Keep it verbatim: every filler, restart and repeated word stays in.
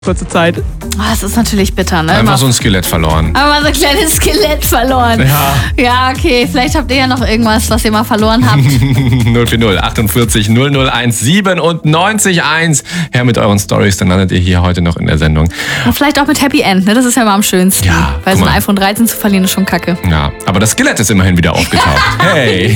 Kurze Zeit. Oh, das ist natürlich bitter, ne? Einfach so ein Skelett verloren. Aber so ein kleines Skelett verloren. Ja. Ja, okay. Vielleicht habt ihr ja noch irgendwas, was ihr mal verloren habt. null vier null achtundvierzig null null eins siebenundneunzig eins. Her mit euren Stories, dann landet ihr hier heute noch in der Sendung. Und vielleicht auch mit Happy End, ne? Das ist ja immer am schönsten. Ja, Weil guck so ein mal. iPhone dreizehn zu verlieren ist schon kacke. Ja, aber das Skelett ist immerhin wieder aufgetaucht. Hey.